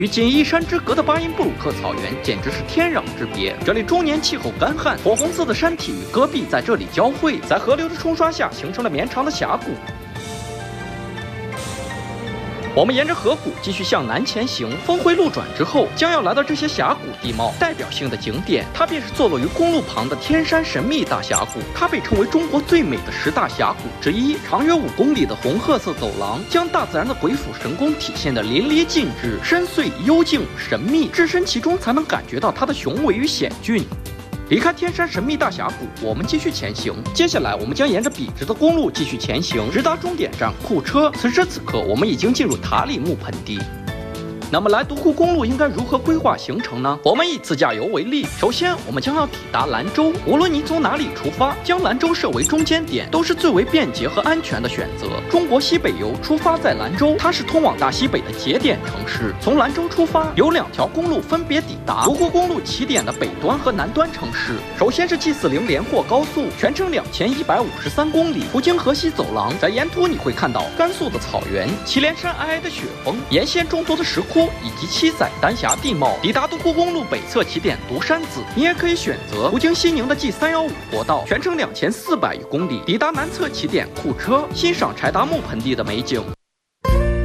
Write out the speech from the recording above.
与仅一山之隔的巴音布鲁克草原简直是天壤之别。这里终年气候干旱，火红色的山体与戈壁在这里交汇，在河流的冲刷下形成了绵长的峡谷。我们沿着河谷继续向南前行，峰回路转之后，将要来到这些峡谷地貌代表性的景点，它便是坐落于公路旁的天山神秘大峡谷。它被称为中国最美的10大峡谷之一，长约5公里的红褐色走廊，将大自然的鬼斧神工体现得淋漓尽致，深邃、幽静、神秘，置身其中才能感觉到它的雄伟与险峻。离开天山神秘大峡谷，我们继续前行。接下来，我们将沿着笔直的公路继续前行，直达终点站库车。此时此刻，我们已经进入塔里木盆地。那么来独库公路应该如何规划行程呢？我们以自驾游为例，首先我们将要抵达兰州。无论您从哪里出发，将兰州设为中间点，都是最为便捷和安全的选择。中国西北游出发在兰州，它是通往大西北的节点城市。从兰州出发，有2条公路分别抵达独库公路起点的北端和南端城市。首先是 G40连霍高速，全程2153公里，途经河西走廊，在沿途你会看到甘肃的草原、祁连山皑皑的雪峰、沿线众多的石窟。以及7载丹霞地貌，抵达独库公路北侧起点独山子，你也可以选择途经西宁的 G315国道，全程2400余公里，抵达南侧起点库车，欣赏柴达木盆地的美景。